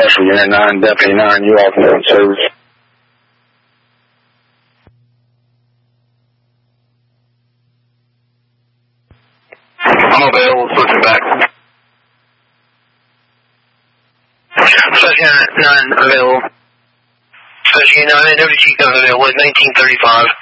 Special Unit 9, Deputy 9, you all can go in service. I'm available, switching back. Special Unit 9 available. Special Unit 9, Deputy Chief available at 1935.